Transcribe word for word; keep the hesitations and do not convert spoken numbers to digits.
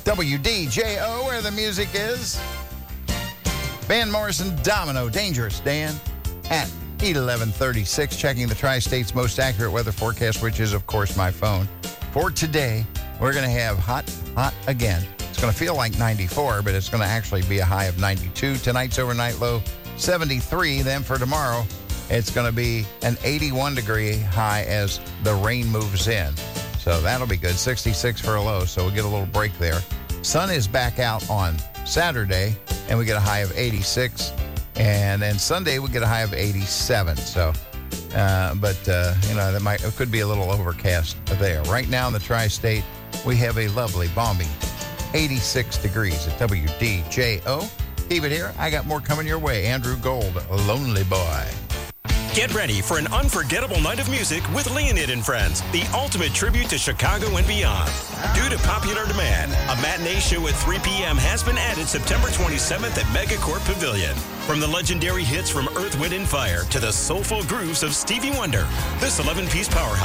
W D J O, where the music is. Van Morrison, Domino, Dangerous Dan, at eleven thirty-six, checking the Tri-State's most accurate weather forecast, which is, of course, my phone. For today, we're going to have hot, hot again. It's going to feel like ninety-four, but it's going to actually be a high of ninety-two. Tonight's overnight low, seventy-three. Then for tomorrow, it's going to be an eighty-one degree high as the rain moves in. So that'll be good. sixty-six for a low, so we'll get a little break there. Sun is back out on Saturday, and we get a high of eighty-six. And then Sunday, we get a high of eighty-seven. So, uh, but, uh, you know, that might, it could be a little overcast there. Right now in the Tri-State, we have a lovely, balmy eighty-six degrees at W D J O. Keep it here. I got more coming your way. Andrew Gold, Lonely Boy. Get ready for an unforgettable night of music with Leonid and Friends, the ultimate tribute to Chicago and beyond. Due to popular demand, a matinee show at three p.m. has been added September twenty-seventh at Megacorp Pavilion. From the legendary hits from Earth, Wind, and Fire to the soulful grooves of Stevie Wonder, this eleven-piece powerhouse